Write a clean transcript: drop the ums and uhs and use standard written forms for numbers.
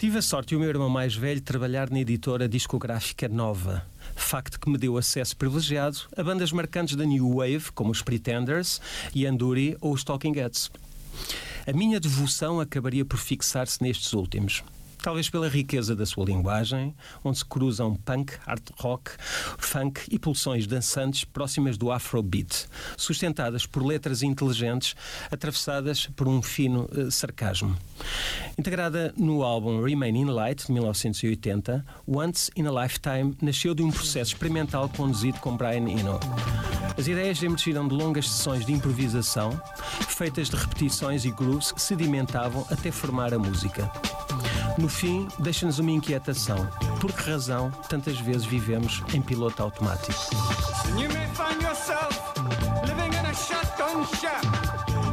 Tive a sorte e o meu irmão mais velho trabalhar na editora discográfica Nova. Facto que me deu acesso privilegiado a bandas marcantes da New Wave, como os Pretenders, Yanduri ou os Talking Heads. A minha devoção acabaria por fixar-se nestes últimos. Talvez pela riqueza da sua linguagem, onde se cruzam punk, hard rock, funk e pulsões dançantes próximas do afrobeat, sustentadas por letras inteligentes, atravessadas por um fino sarcasmo. Integrada no álbum Remain in Light, de 1980, Once in a Lifetime nasceu de um processo experimental conduzido com Brian Eno. As ideias emergiram de longas sessões de improvisação, feitas de repetições e grooves que sedimentavam até formar a música. No fim, deixa-nos uma inquietação. Por que razão tantas vezes vivemos em piloto automático? You may find yourself living in a shotgun shack.